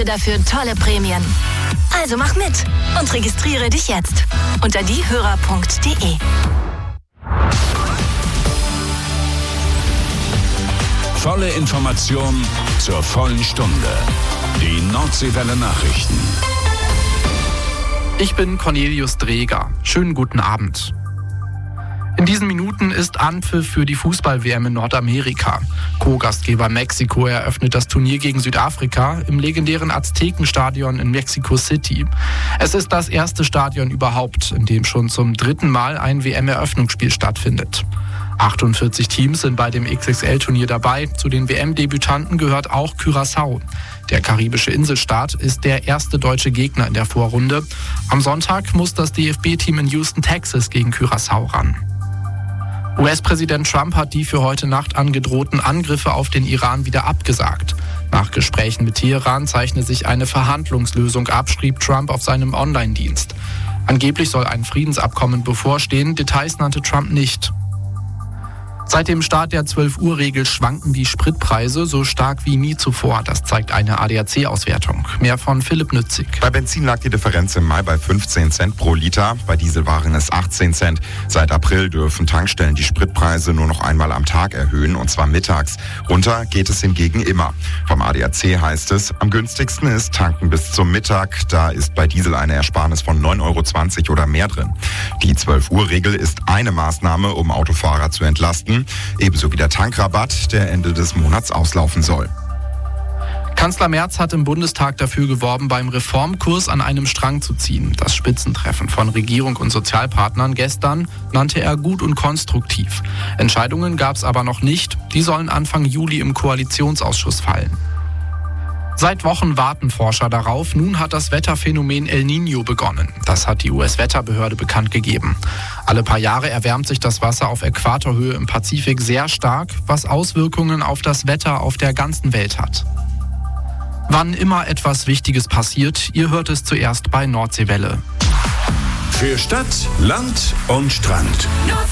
erhalte dafür tolle Prämien. Also mach mit und registriere dich jetzt unter diehörer.de. Volle Information zur vollen Stunde. Die Nordseewelle Nachrichten. Ich bin Cornelius Dreger. Schönen guten Abend. In diesen Minuten ist Anpfiff für die Fußball-WM in Nordamerika. Co-Gastgeber Mexiko eröffnet das Turnier gegen Südafrika im legendären Aztekenstadion in Mexico City. Es ist das erste Stadion überhaupt, in dem schon zum 3. Mal ein WM-Eröffnungsspiel stattfindet. 48 Teams sind bei dem XXL-Turnier dabei. Zu den WM-Debütanten gehört auch Curaçao. Der karibische Inselstaat ist der erste deutsche Gegner in der Vorrunde. Am Sonntag muss das DFB-Team in Houston, Texas gegen Curaçao ran. US-Präsident Trump hat die für heute Nacht angedrohten Angriffe auf den Iran wieder abgesagt. Nach Gesprächen mit Teheran zeichne sich eine Verhandlungslösung ab, schrieb Trump auf seinem Online-Dienst. Angeblich soll ein Friedensabkommen bevorstehen, Details nannte Trump nicht. Seit dem Start der 12-Uhr-Regel schwanken die Spritpreise so stark wie nie zuvor. Das zeigt eine ADAC-Auswertung. Mehr von Philipp Nützig. Bei Benzin lag die Differenz im Mai bei 15 Cent pro Liter. Bei Diesel waren es 18 Cent. Seit April dürfen Tankstellen die Spritpreise nur noch einmal am Tag erhöhen, und zwar mittags. Runter geht es hingegen immer. Vom ADAC heißt es, am günstigsten ist tanken bis zum Mittag. Da ist bei Diesel eine Ersparnis von 9,20 € oder mehr drin. Die 12-Uhr-Regel ist eine Maßnahme, um Autofahrer zu entlasten. Ebenso wie der Tankrabatt, der Ende des Monats auslaufen soll. Kanzler Merz hat im Bundestag dafür geworben, beim Reformkurs an einem Strang zu ziehen. Das Spitzentreffen von Regierung und Sozialpartnern gestern nannte er gut und konstruktiv. Entscheidungen gab es aber noch nicht. Die sollen Anfang Juli im Koalitionsausschuss fallen. Seit Wochen warten Forscher darauf. Nun hat das Wetterphänomen El Niño begonnen. Das hat die US-Wetterbehörde bekannt gegeben. Alle paar Jahre erwärmt sich das Wasser auf Äquatorhöhe im Pazifik sehr stark, was Auswirkungen auf das Wetter auf der ganzen Welt hat. Wann immer etwas Wichtiges passiert, ihr hört es zuerst bei Nordseewelle. Für Stadt, Land und Strand.